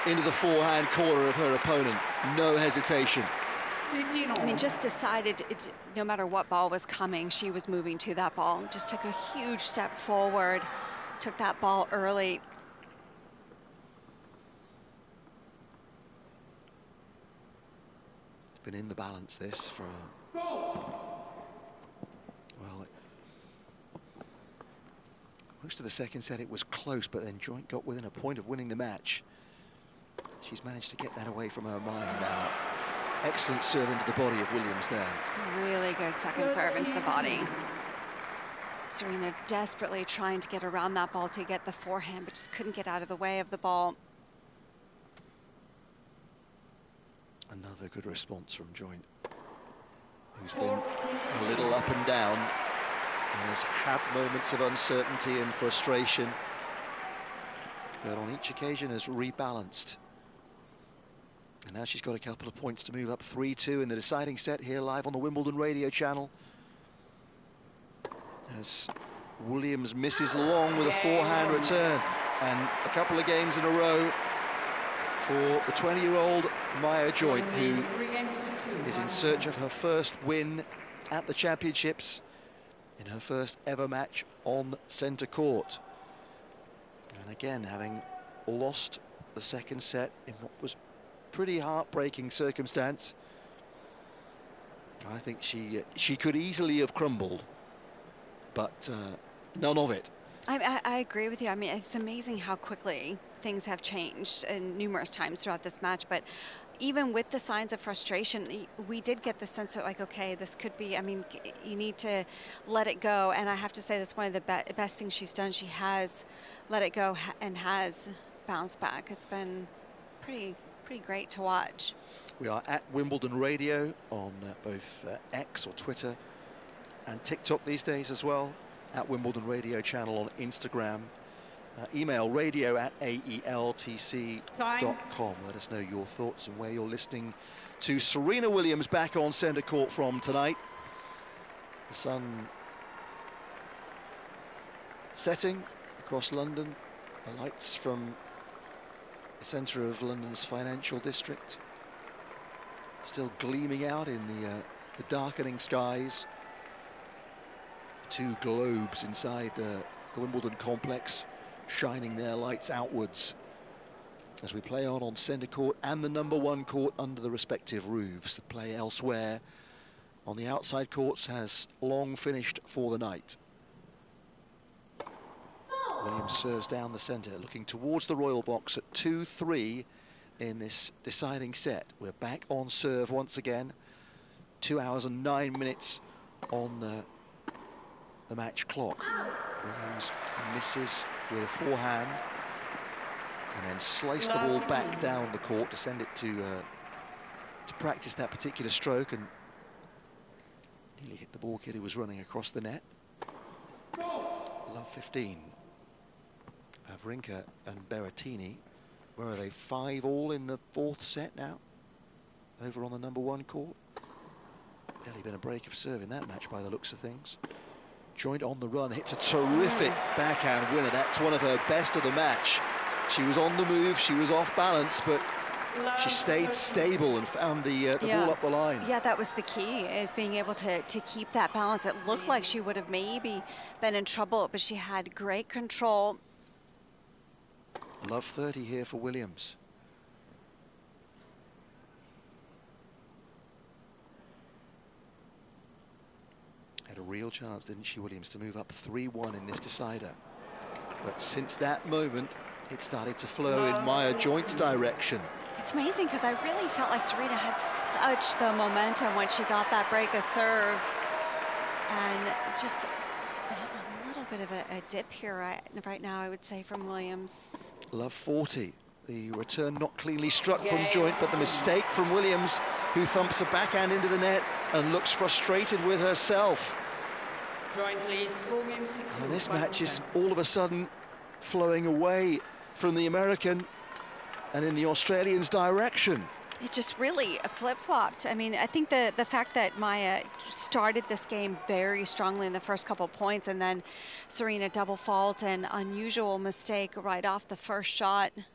into the forehand corner of her opponent. No hesitation. I mean, just decided no matter what ball was coming, she was moving to that ball. Just took a huge step forward, took that ball early. It's been in the balance, this, for well, most of the second set it was close, but then Joint got within a point of winning the match. She's managed to get that away from her mind now. Excellent serve into the body of Williams there. Really good second serve into the body. Serena desperately trying to get around that ball to get the forehand, but just couldn't get out of the way of the ball. Another good response from Joint, who's been a little up and down and has had moments of uncertainty and frustration, but on each occasion has rebalanced. And now she's got a couple of points to move up 3-2 in the deciding set here live on the Wimbledon radio channel. As Williams misses long with a forehand return, and a couple of games in a row for the 20-year-old Maya Joint, who is in search of her first win at the championships in her first ever match on centre court. And again, having lost the second set in what was pretty heartbreaking circumstance, I think she could easily have crumbled, but none of it. I agree with you. I mean, it's amazing how quickly things have changed and numerous times throughout this match, but even with the signs of frustration, we did get the sense that, like, okay, this could be, I mean, you need to let it go. And I have to say that's one of the best things she's done. She has let it go and has bounced back. It's been pretty great to watch. We are at Wimbledon Radio on both X or Twitter and TikTok these days as well. At Wimbledon Radio channel on Instagram. Email radio@aeltc.com. Let us know your thoughts and where you're listening to Serena Williams back on centre court from tonight. The sun setting across London. The lights from the centre of London's financial district still gleaming out in the darkening skies. Two globes inside the Wimbledon complex shining their lights outwards as we play on centre court and the _1 court under the respective roofs. The play elsewhere on the outside courts has long finished for the night. Williams serves down the centre, looking towards the Royal Box at 2-3 in this deciding set. We're back on serve once again. 2 hours and 9 minutes on the match clock. Williams misses with a forehand and then slice the ball back down the court to send it to practice that particular stroke, and nearly hit the ball kid who was running across the net. Love 15. Wawrinka and Berrettini. Where are they? 5-all in the fourth set now. Over on the _1 court. Barely been a break of serve in that match by the looks of things. Joint on the run, hits a terrific backhand winner. That's one of her best of the match. She was on the move, she was off balance, but she stayed stable and found the ball up the line. Yeah, that was the key, is being able to keep that balance. It looked like she would have maybe been in trouble, but she had great control. Love 30 here for Williams. Had a real chance, didn't she, Williams, to move up 3-1 in this decider. But since that moment, it started to flow in Maya Joint's direction. It's amazing because I really felt like Serena had such the momentum when she got that break of serve. And just a little bit of a dip here right now, I would say, from Williams. Love 40. The return not cleanly struck from Joint, but the mistake from Williams, who thumps a backhand into the net and looks frustrated with herself. Joint leads 4 games to 2. And this match is all of a sudden flowing away from the American and in the Australian's direction. It just really flip-flopped. I mean, I think the fact that Maya started this game very strongly in the first couple points, and then Serena double fault and unusual mistake right off the first shot.